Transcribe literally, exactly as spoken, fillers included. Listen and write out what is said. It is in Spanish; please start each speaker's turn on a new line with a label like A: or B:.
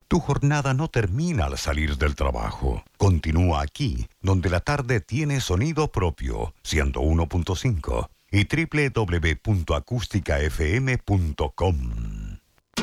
A: Tu jornada no termina al salir del trabajo. Continúa aquí, donde la tarde tiene sonido propio, ciento uno punto cinco y doble u doble u doble u punto acústica f m punto com.